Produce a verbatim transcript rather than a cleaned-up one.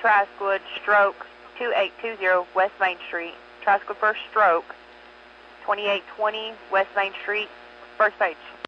Trasgood, stroke two eight two zero West Main Street. Trasgood first stroke, twenty-eight twenty West Main Street, first page.